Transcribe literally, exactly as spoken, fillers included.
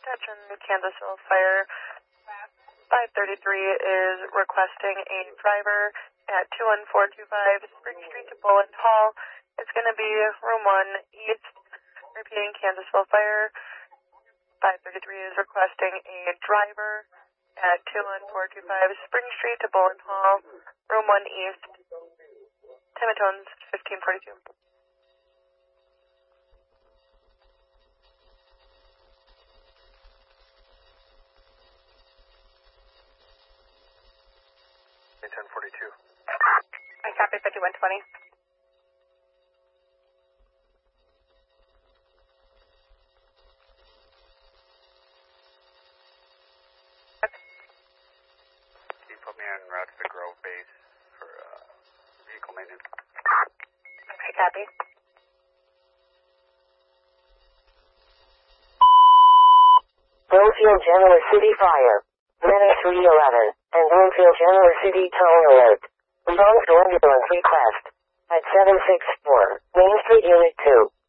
Attention, Kansasville Fire. five thirty-three is requesting a driver at two one four two five Spring Street to Boland Hall. It's going to be room one east. Repeating, Kansasville Fire. five thirty-three is requesting a driver at two one four two five Spring Street to Boland Hall, room one east. Time and tones fifteen forty-two. ten forty-two. I copy fifty-one twenty. Can you put me on route to the Grove base for uh, vehicle maintenance? I copy. Bloomfield Genoa City Fire. Meta three eleven and Bloomfield Genoa City Towing Alert. Response to ambulance request at seven six four Main Street Unit two.